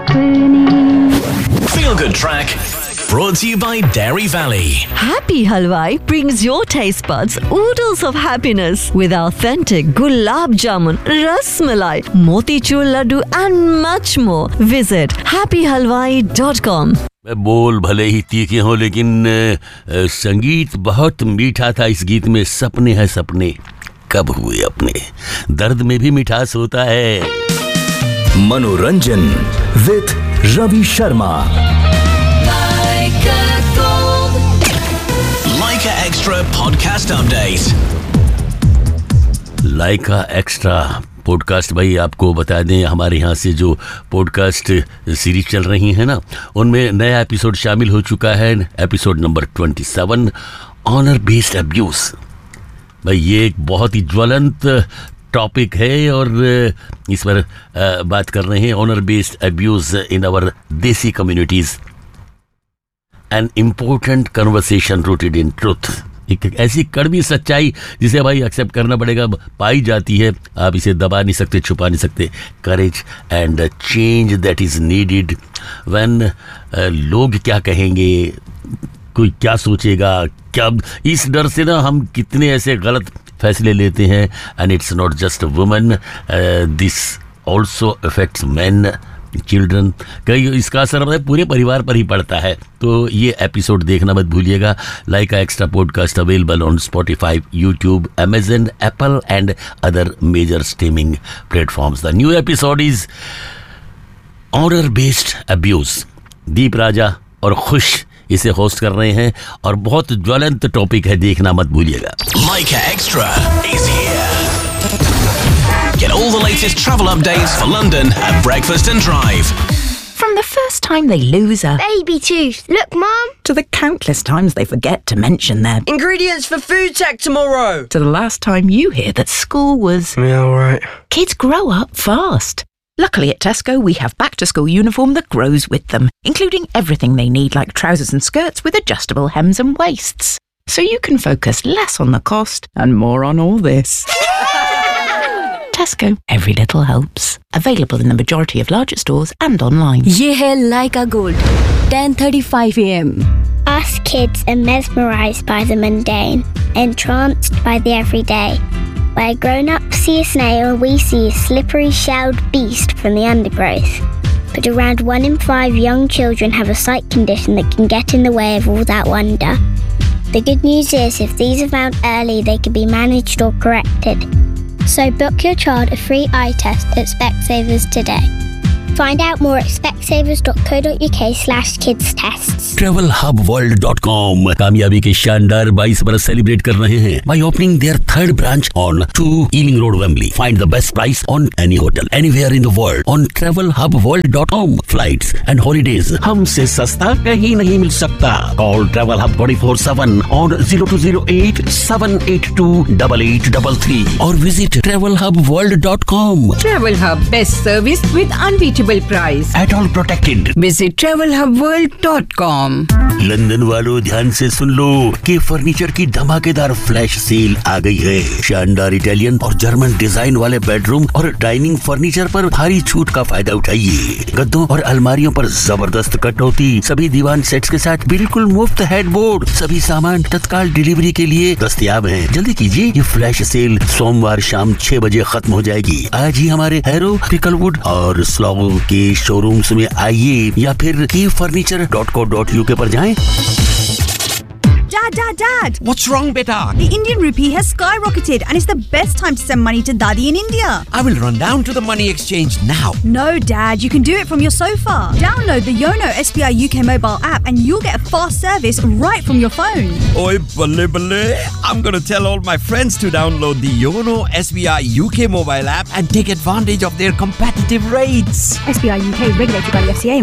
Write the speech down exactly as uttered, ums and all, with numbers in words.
अपनी। Feel Good Track brought to you by Dairy Valley. Happy Halwai brings your taste buds oodles of happiness with authentic gulab jamun, ras malai, motichur laddu and much more. Visit happy halwai dot com. बोल भले ही तीखे हों लेकिन आ, संगीत बहुत मीठा था इस गीत में। सपने हैं सपने कब हुए अपने, दर्द में भी मिठास होता है। मनोरंजन with Ravi Sharma. Leica Extra Podcast Update. Lyca extra podcast, भाई आपको बता दें हमारे यहाँ से जो पॉडकास्ट सीरीज चल रही है ना, उनमें नया एपिसोड शामिल हो चुका है, एपिसोड नंबर सत्ताईस, ऑनर बेस्ड अब्यूज़। भाई ये एक बहुत ही ज्वलंत टॉपिक है और इस पर बात कर रहे हैं। Honour based abuse in our देसी communities, an important conversation rooted in truth. एक ऐसी कड़वी सच्चाई जिसे भाई एक्सेप्ट करना पड़ेगा, पाई जाती है, आप इसे दबा नहीं सकते, छुपा नहीं सकते। Courage and change that is needed when लोग क्या कहेंगे, कोई क्या सोचेगा, क्या, इस डर से ना हम कितने ऐसे गलत फैसले लेते हैं। And it's not just women, this also affects man, children. कई इसका असर हमारे पूरे परिवार पर ही पड़ता है। तो ये एपिसोड देखना मत भूलिएगा। लाइका extra podcast available on Spotify, YouTube, Amazon, Apple and other major streaming platforms. The new episode is honour based abuse. दीप राजा और खुश इसे होस्ट कर रहे हैं और बहुत ज्वलंत टॉपिक है, देखना मत भूलिएगा। Leica Extra is here. Get all the latest travel updates for London at Breakfast and Drive. From the first time they lose a baby tooth. Look, Mum. to the countless times they forget to mention their ingredients for food tech tomorrow, to the last time you hear that school was yeah, all right. Kids grow up fast. Luckily at Tesco, we have back-to-school uniform that grows with them, including everything they need like trousers and skirts with adjustable hems and waists. So you can focus less on the cost and more on all this. Tesco, every little helps. Available in the majority of larger stores and online. ये है Leica Gold, ten thirty-five a m Us kids are mesmerised by the mundane, entranced by the everyday. Where grown-ups see a snail, we see a slippery shelled beast from the undergrowth. But around one in five young children have a sight condition that can get in the way of all that wonder. The good news is, if these are found early, they can be managed or corrected. So book your child a free eye test at Specsavers today. Find out more at specsavers.co.uk slash kids tests. travel hub world dot com कामयाबी के शानदार बाईस बरस celebrate कर रहे हैं by opening their third branch on two Ealing Road, Wembley. Find the best price on any hotel anywhere in the world on travel hub world dot com. Flights and holidays हमसे सस्ता कहीं नहीं मिल सकता. Call Travel Hub twenty-four seven on zero two zero eight seven eight two eight eight three three or visit travel hub world dot com. Travel Hub, best service with unbeatable price. At all protected. Visit travel hub world dot com. London वालों ध्यान से सुन लो कि furniture की धमाकेदार flash sale आ गई है। शानदार Italian और जर्मन डिजाइन वाले बेडरूम और डाइनिंग फर्नीचर पर भारी छूट का फायदा उठाइए। गद्दों और अलमारियों पर जबरदस्त कटौती, सभी दीवान सेट्स के साथ बिल्कुल मुफ्त हेडबोर्ड, सभी सामान तत्काल डिलीवरी के लिए दस्तयाब हैं। जल्दी कीजिए, ये फ्लैश सेल सोमवार शाम छह बजे खत्म हो जाएगी। आज ही हमारे हैरो, पिकलवुड और स्लॉगो के शोरूम्स में आइए या फिर की furniture dot co dot UK पर जाएं। Dad, Dad, Dad! What's wrong, beta? The Indian rupee has skyrocketed and it's the best time to send money to Daddy in India. I will run down to the money exchange now. No, Dad, you can do it from your sofa. Download the Yono S B I U K mobile app and you'll get a fast service right from your phone. Oi, balle balle. I'm going to tell all my friends to download the Yono S B I U K mobile app and take advantage of their competitive rates. S B I U K regulated by the F C A.